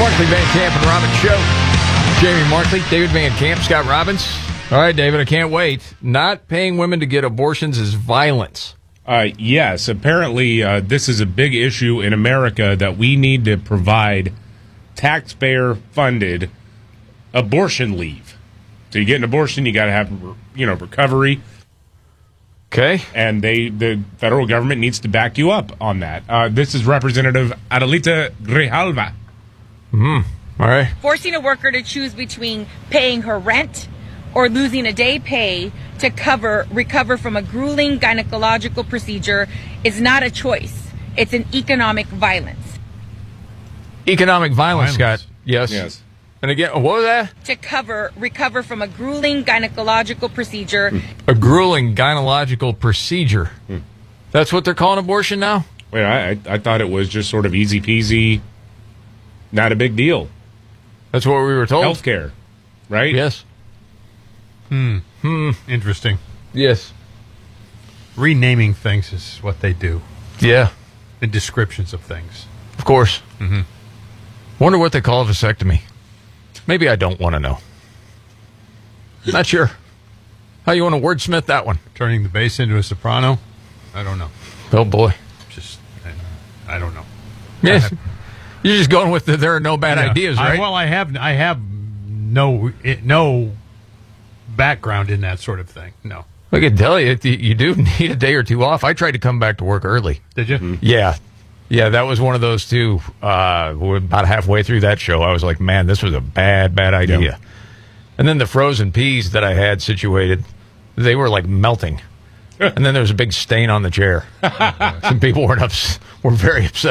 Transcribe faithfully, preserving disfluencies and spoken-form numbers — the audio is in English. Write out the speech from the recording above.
Markley, Van Camp, and Robbins Show. Jamie Markley, David Van Camp, Scott Robbins. All right, David, I can't wait. Not paying women to get abortions is violence. Uh, yes, apparently uh, this is a big issue in America that we need to provide taxpayer-funded abortion leave. So you get an abortion, you got to have, you know, recovery. Okay. And they, the federal government needs to back you up on that. Uh, this is Representative Adelita Grijalva. Hmm. All right. Forcing a worker to choose between paying her rent or losing a day pay to cover recover from a grueling gynecological procedure is not a choice. It's an economic violence. Economic violence, Violence. Scott. Yes. Yes. And again, what was that? To cover recover from a grueling gynecological procedure. A grueling gynecological procedure. Hmm. That's what they're calling abortion now? Wait, I, I I thought it was just sort of easy peasy, not a big deal. That's what we were told? Healthcare, right? Yes. Hmm. Hmm. Interesting. Yes. Renaming things is what they do. Yeah. And descriptions of things. Of course. Mm-hmm. Wonder what they call a vasectomy. Maybe I don't want to know. Not sure. How you want to wordsmith that one? Turning the bass into a soprano? I don't know. Oh, boy. Just, I, I don't know. Yes. You're just going with the there are no bad Yeah. ideas, I, right? well, I have I have no it, no background in that sort of thing. No. I can tell you, you you do need a day or two off. I tried to come back to work early. Did you? Mm-hmm. Yeah. Yeah, that was one of those two. Uh, we're about halfway through that show, I was like, man, this was a bad, bad idea. Yeah. And then the frozen peas that I had situated, they were like melting. And then there was a big stain on the chair. Some people were, ups- were very upset.